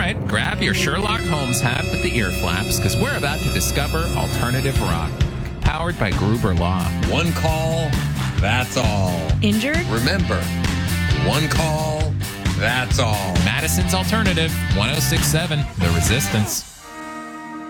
right, grab your Sherlock Holmes hat with the ear flaps, because we're about to discover alternative rock. Powered by Gruber Law. One call, that's all. Injured? Remember, one call, that's all. Madison's Alternative, 106.7 The Resistance.